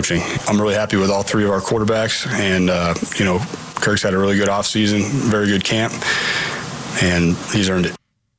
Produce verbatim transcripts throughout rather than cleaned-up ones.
coaching. I'm really happy with all three of our quarterbacks, and, uh, you know, Kirk's had a really good offseason, very good camp, and he's earned it.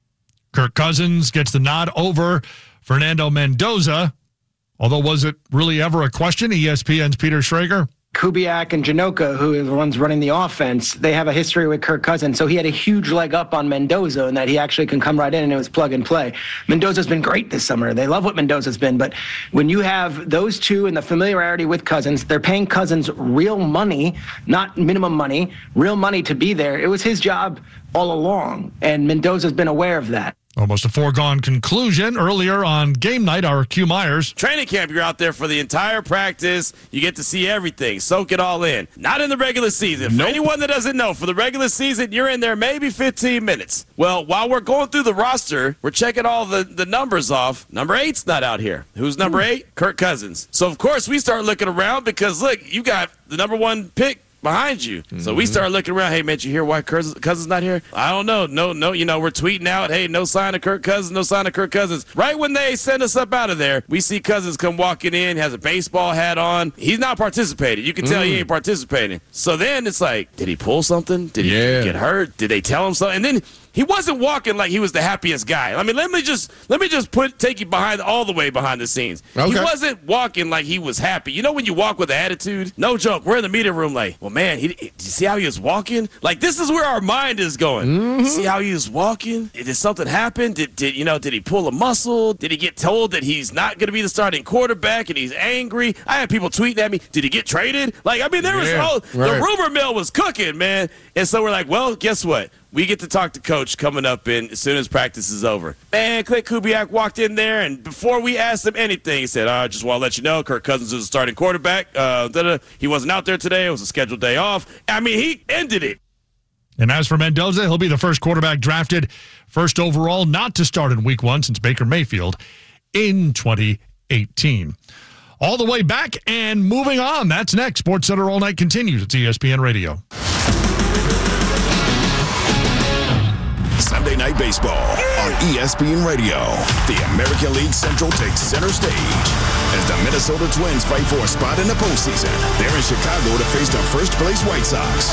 Kirk Cousins gets the nod over Fernando Mendoza. Although, was it really ever a question? E S P N's Peter Schrager. Kubiak and Janoka, who are the ones running the offense, they have a history with Kirk Cousins. So he had a huge leg up on Mendoza in that he actually can come right in and it was plug and play. Mendoza's been great this summer. They love what Mendoza's been. But when you have those two and the familiarity with Cousins, they're paying Cousins real money, not minimum money, real money to be there. It was his job all along. And Mendoza's been aware of that. Almost a foregone conclusion. Earlier on game night, our Q Myers. Training camp, you're out there for the entire practice. You get to see everything. Soak it all in. Not in the regular season. Nope. For anyone that doesn't know, for the regular season, you're in there maybe fifteen minutes. Well, while we're going through the roster, we're checking all the, the numbers off. Number eight's not out here. Who's number eight? Kirk Cousins. So, of course, we start looking around because, look, you got the number one pick behind you. Mm-hmm. So we started looking around. Hey, man, did you hear why Cousins not here? I don't know. No, no, you know, we're tweeting out, hey, no sign of Kirk Cousins, no sign of Kirk Cousins. Right when they send us up out of there, we see Cousins come walking in, has a baseball hat on. He's not participating. You can tell mm. he ain't participating. So then it's like, did he pull something? Did he yeah. get hurt? Did they tell him something? And then he wasn't walking like he was the happiest guy. I mean, let me just let me just put take you behind all the way behind the scenes. Okay. He wasn't walking like he was happy. You know when you walk with an attitude? No joke. We're in the meeting room like, well, man, he, did you see how he was walking? Like, this is where our mind is going. Mm-hmm. See how he was walking? Did something happen? Did, did you know? Did he pull a muscle? Did he get told that he's not going to be the starting quarterback and he's angry? I had people tweeting at me, did he get traded? Like, I mean, there yeah, was all right. the rumor mill was cooking, man. And so we're like, well, guess what? We get to talk to Coach coming up in as soon as practice is over. Man, Clint Kubiak walked in there, and before we asked him anything, he said, I just want to let you know, Kirk Cousins is a starting quarterback. Uh, he wasn't out there today. It was a scheduled day off. I mean, he ended it. And as for Mendoza, he'll be the first quarterback drafted first overall not to start in week one since Baker Mayfield in twenty eighteen. All the way back and moving on. That's next. SportsCenter All Night continues at E S P N Radio. Sunday Night Baseball on E S P N Radio. The American League Central takes center stage as the Minnesota Twins fight for a spot in the postseason. They're in Chicago to face the first-place White Sox.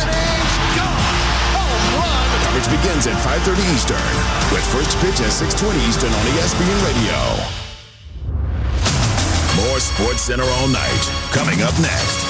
Coverage begins at five thirty Eastern with first pitch at six twenty Eastern on E S P N Radio. More SportsCenter All Night coming up next.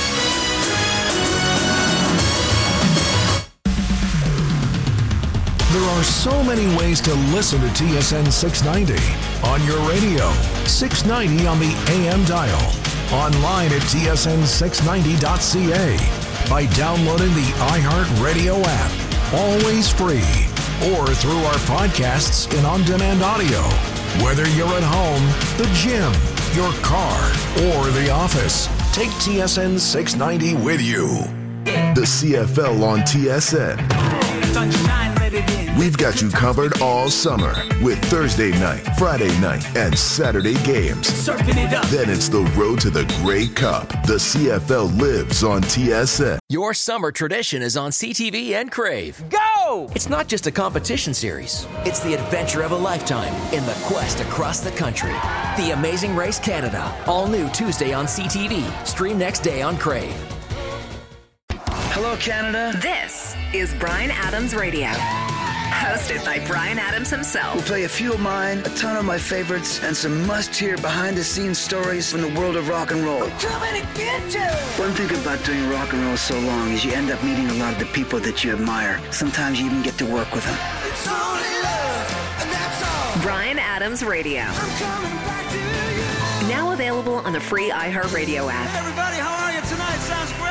There are so many ways to listen to T S N six ninety. On your radio, six ninety on the A M dial. Online at T S N six ninety dot C A. By downloading the iHeartRadio app. Always free. Or through our podcasts and on-demand audio. Whether you're at home, the gym, your car, or the office, take T S N six ninety with you. The C F L on T S N. We've got you covered all summer with Thursday night, Friday night, and Saturday games. It then it's the road to the Grey Cup. The C F L lives on T S N. Your summer tradition is on C T V and Crave. Go! It's not just a competition series. It's the adventure of a lifetime in the quest across the country. The Amazing Race Canada. All new Tuesday on C T V. Stream next day on Crave. Hello, Canada. This is Bryan Adams Radio. Hosted by Bryan Adams himself. We'll play a few of mine, a ton of my favorites, and some must-hear behind-the-scenes stories from the world of rock and roll. I'm coming to get you! One thing about doing rock and roll so long is you end up meeting a lot of the people that you admire. Sometimes you even get to work with them. It's only love, and that's all. Bryan Adams Radio. I'm coming back to you. Now available on the free iHeartRadio app. Hey everybody, how are you tonight? Sounds great.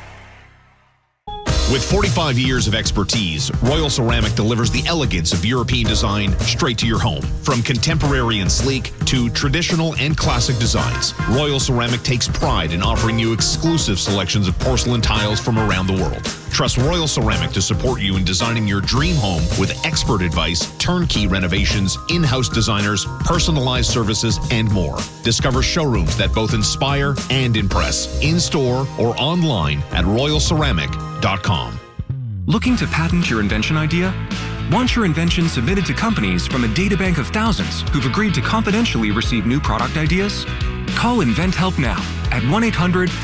With forty-five years of expertise, Royal Ceramic delivers the elegance of European design straight to your home. From contemporary and sleek to traditional and classic designs, Royal Ceramic takes pride in offering you exclusive selections of porcelain tiles from around the world. Trust Royal Ceramic to support you in designing your dream home with expert advice, turnkey renovations, in-house designers, personalized services, and more. Discover showrooms that both inspire and impress, in-store or online at royal ceramic dot com. Looking to patent your invention idea? Want your invention submitted to companies from a databank of thousands who've agreed to confidentially receive new product ideas? Call InventHelp now at one eight hundred